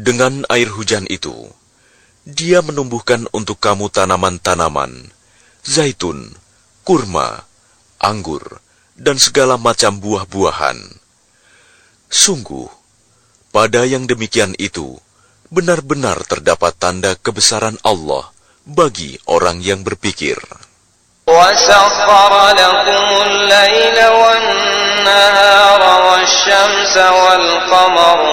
Dengan air hujan itu, Dia menumbuhkan untuk kamu tanaman-tanaman, zaitun, kurma, anggur, dan segala macam buah-buahan. Sungguh, pada yang demikian itu, benar-benar terdapat tanda kebesaran Allah bagi orang yang berpikir. وَسَخَّرَ لَكُمُ اللَّيْلَ وَالنَّهَارَ وَالشَّمْسَ وَالْقَمَرَ